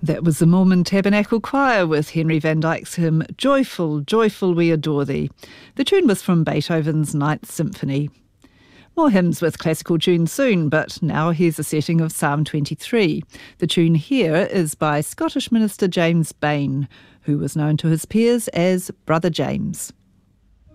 That was the Mormon Tabernacle Choir with Henry Van Dyke's hymn, Joyful, Joyful We Adore Thee. The tune was from Beethoven's Ninth Symphony. More hymns with classical tunes soon, but now here's a setting of Psalm 23. The tune here is by Scottish minister James Bain, who was known to his peers as Brother James.